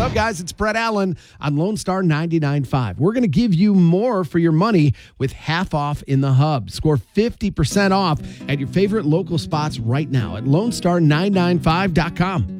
up, guys? It's Brett Allen on Lone Star 99.5. We're going to give you more for your money with half off in the hub. Score 50% off at your favorite local spots right now at LoneStar995.com.